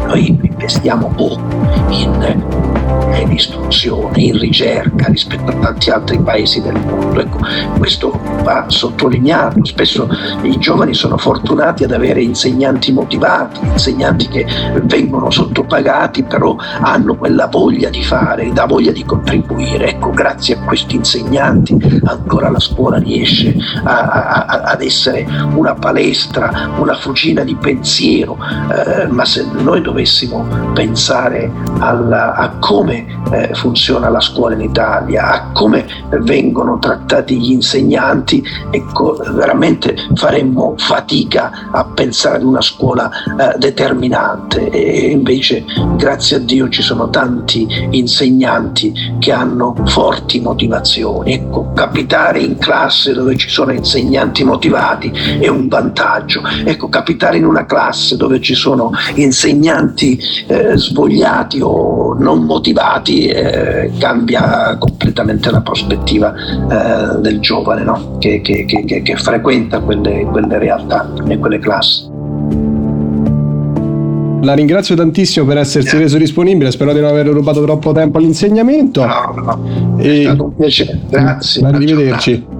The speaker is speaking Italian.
noi investiamo poco in istruzione, in ricerca rispetto a tanti altri paesi del mondo. Ecco, questo va sottolineato. Spesso i giovani sono fortunati ad avere insegnanti motivati, insegnanti che vengono sottopagati, però hanno quella voglia di fare, la voglia di contribuire. Ecco, grazie a questi insegnanti ancora la scuola riesce ad essere una palestra, una fucina di pensiero, ma se noi dovessimo pensare a come funziona la scuola in Italia, a come vengono trattati gli insegnanti, ecco, veramente faremmo fatica a pensare ad una scuola determinante, e invece grazie a Dio ci sono tanti insegnanti che hanno forti motivazioni. Ecco, capitare in classe dove ci sono insegnanti motivati è un vantaggio. Ecco, capitare in una classe dove ci sono insegnanti svogliati o non motivati cambia completamente la prospettiva del giovane, no? che frequenta quelle realtà e quelle classi. La ringrazio tantissimo per essersi reso disponibile, spero di non aver rubato troppo tempo all'insegnamento. No, è stato un piacere, grazie. Arrivederci.